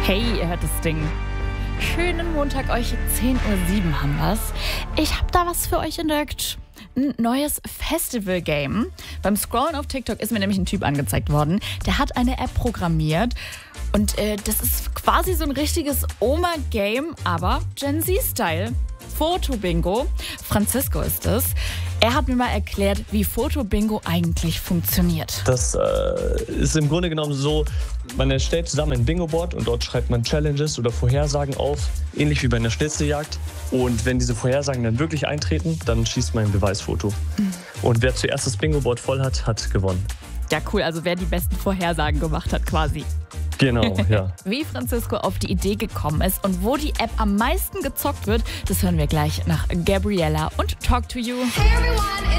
Hey, ihr hört das Ding. Schönen Montag euch, 10:07 Uhr haben wir's. Ich hab da was für euch entdeckt. Ein neues Festival-Game. Beim Scrollen auf TikTok ist mir nämlich ein Typ angezeigt worden. Der hat eine App programmiert. Und das ist quasi so ein richtiges Oma-Game, aber Gen Z-Style. Foto-Bingo. Francisco ist es. Er hat mir mal erklärt, wie Foto-Bingo eigentlich funktioniert. Das ist im Grunde genommen so, man erstellt zusammen ein Bingo-Board und dort schreibt man Challenges oder Vorhersagen auf, ähnlich wie bei einer Schnitzeljagd. Und wenn diese Vorhersagen dann wirklich eintreten, dann schießt man ein Beweisfoto. Und wer zuerst das Bingo-Board voll hat, hat gewonnen. Ja, cool. Also wer die besten Vorhersagen gemacht hat quasi. Genau, ja. Wie Francisco auf die Idee gekommen ist und wo die App am meisten gezockt wird, das hören wir gleich nach Gabriella und Talk to You. Hey everyone,